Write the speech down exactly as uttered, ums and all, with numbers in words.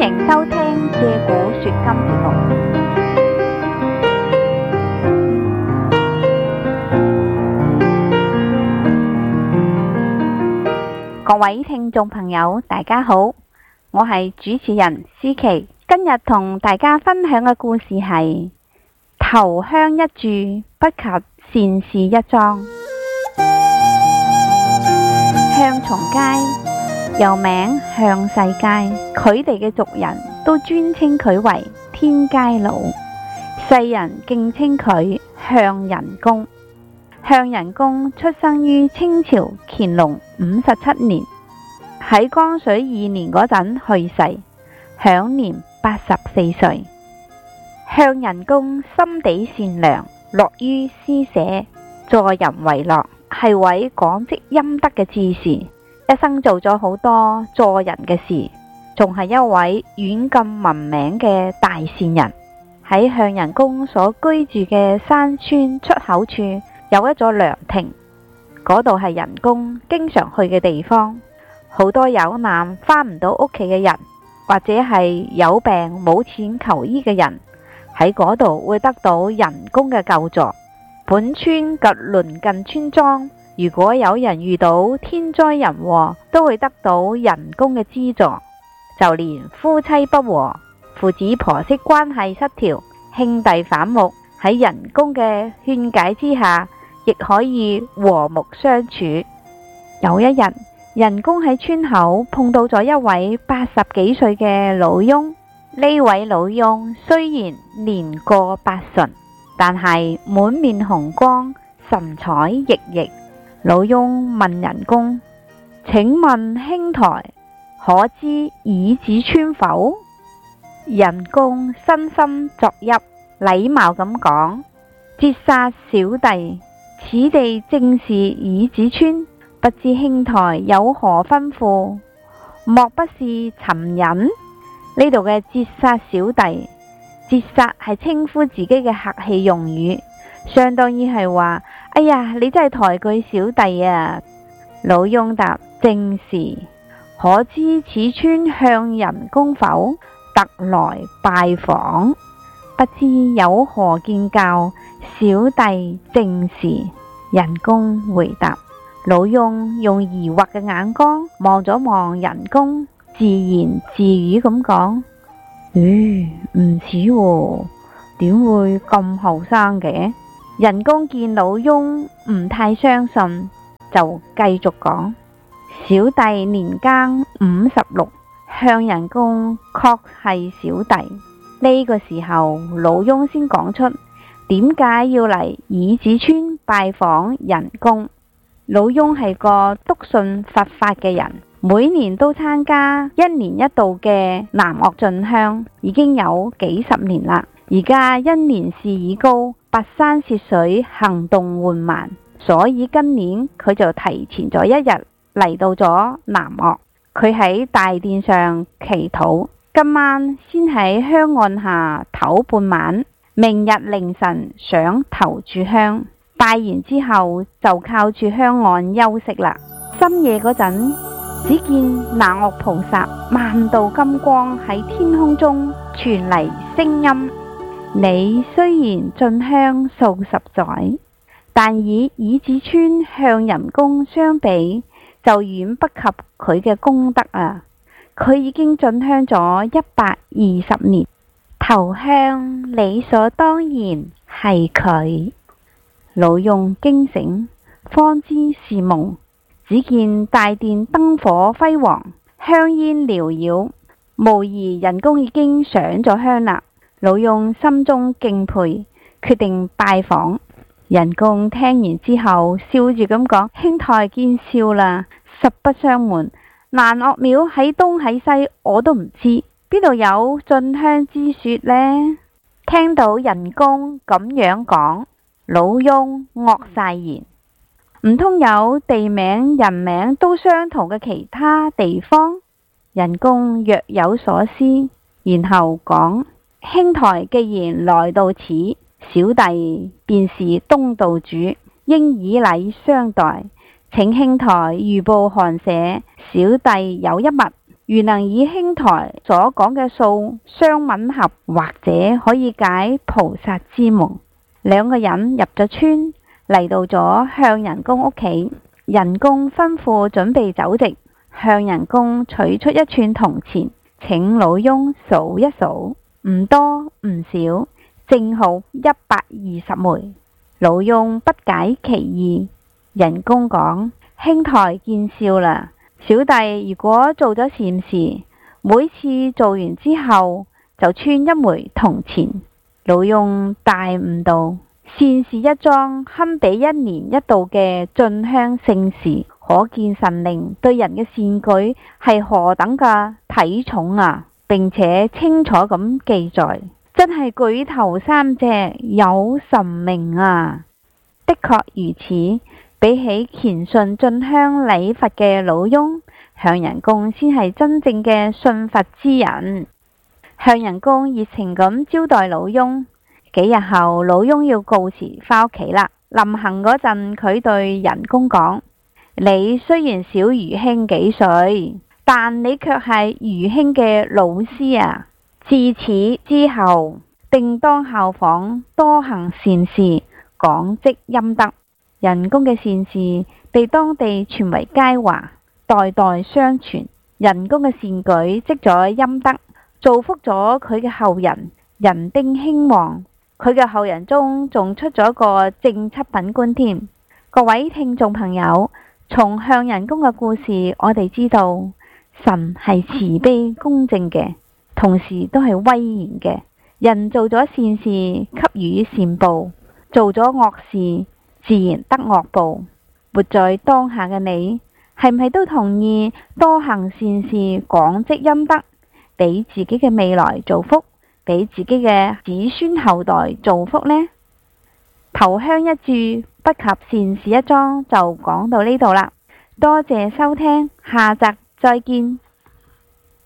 迎收聽借古說今節目。各位聽眾朋友，大家好，我係主持人思琪。今日同大家分享嘅故事係頭香一炷，不及善事一樁。向從街又名向世街，佢哋嘅族人都尊稱佢為天街佬，世人敬稱佢向仁公。向仁公出生於清朝乾隆五十七年，喺光緒二年嗰陣去世，享年八十四歲。向仁公心地善良，樂於施捨，助人為樂，係位廣積陰德嘅志士，一生做咗好多助人嘅事，仲係一位遠近聞名嘅大善人。喺向仁公所居住嘅山村出口處有一座涼亭，嗰度係仁公經常去嘅地方。好多有難返唔到屋企嘅人，或者係有病冇錢求醫嘅人，喺嗰度會得到仁公嘅救助。本村及鄰近村莊，如果有人遇到天災人禍，都會得到仁公嘅資助。就連夫妻不和、父子婆媳關係失調、兄弟反目，喺仁公嘅勸解之下，亦可以和睦相處。有一日，仁公喺村口碰到咗一位八十幾歲嘅老翁。呢位老翁雖然年過八旬，但係滿面紅光，神采奕奕。老翁問仁公：請問兄台可知椅子村否？仁公身心作揖，禮貌咁講：節殺小弟，此地正是椅子村，不知兄台有何吩咐？莫不是尋人？呢度嘅節殺小弟，節殺係稱呼自己嘅客氣用語，相當於係話：哎呀，你真係抬舉小弟啊！老翁答：正是。可知此村向仁公否？特來拜訪，不知有何見教？小弟正是。仁公回答。老翁用疑惑嘅眼光望咗望仁公，自言自語咁講：咦，唔似喎，點會咁後生嘅？仁公見老翁唔太相信，就繼續講：小弟年耕五十六，向仁公確係小弟。呢個時候，老翁先講出點解要嚟椅子村拜訪仁公。老翁係個篤信佛法嘅人，每年都參加一年一度嘅南嶽進香，已經有幾十年啦。而家因年事已高，跋山涉水，行動緩慢，所以今年佢就提前咗一日嚟到咗南嶽。佢喺大殿上祈禱，今晚先喺香案下唞半晚，明日凌晨想投炷香。拜完之後就靠住香案休息啦。深夜嗰陣，只見南嶽菩薩萬道金光喺天空中傳嚟聲音：你雖然進香數十載，但以椅子村向仁公相比，就遠不及佢嘅功德啊！佢已經進香咗一百二十年，頭香理所當然係佢。老翁驚醒，方知是夢。只見大殿燈火輝煌，香煙繚繞，無疑仁公已經上咗香啦。老翁心中敬佩，決定拜訪。仁公聽完之後，笑住咁講：兄台見笑啦，實不相瞞，南嶽廟喺東喺西，我都唔知，邊度有進香之說呢？聽到仁公咁樣講，老翁愕晒言，唔通有地名人名都相同嘅其他地方？仁公若有所思，然後講：兄台既然來到此，小弟便是東道主，應以禮相待，請兄台御步寒舍，小弟有一物如能以兄台所講嘅數相吻合，或者可以解菩薩之夢。兩個人入咗村，嚟到咗向仁公屋企，仁公吩咐準備酒席，向仁公取出一串銅錢，請老翁數一數，唔多唔少，正好一百二十枚。老翁不解其意，仁公講：兄台見笑啦，小弟如果做咗善事，每次做完之後就穿一枚銅錢。老翁大悟道：善事一樁，堪比一年一度嘅進香聖事，可見神靈對人嘅善舉係何等嘅體重啊，並且清楚咁記載，真係舉頭三尺有神明啊！的確如此，比起虔信進香禮佛嘅老翁，向仁公先係真正嘅信佛之人。向仁公熱情咁招待老翁。幾日後，老翁要告辭返屋企啦。臨行嗰陣，佢對仁公講：你雖然小愚兄幾歲，但你卻係愚兄嘅老師啊！自此之後，定當效仿，多行善事，廣積陰德。仁公嘅善事被當地傳為佳話，代代相傳。仁公嘅善舉積咗陰德，造福咗佢嘅後人，人丁興旺。佢嘅後人中仲出咗個正七品官添。各位聽眾朋友，從向仁公嘅故事，我哋知道神係慈悲公正嘅，同時都係威嚴嘅。人做咗善事，給予善報；做咗惡事，自然得惡報。活在當下嘅你，係唔係都同意多行善事，廣積陰德，俾自己嘅未來造福，俾自己嘅子孫後代造福呢？頭香一炷，不及善事一樁，就講到呢度啦。多謝收聽，下集再見。